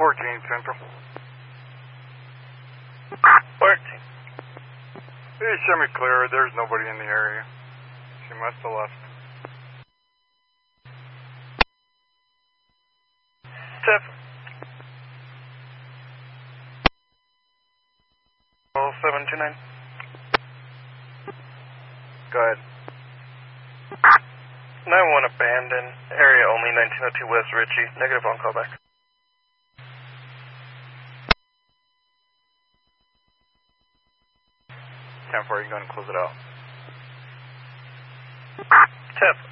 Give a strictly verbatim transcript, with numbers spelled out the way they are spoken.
fourteen Central. fourteen. Hey, semi-clear. There's nobody in the area. She must have left. Tip. Oh, seven two nine. Go ahead. nine one abandoned. Area only nineteen oh two West Ritchie. Negative on callback. ten four, you can go and close it out. Tip.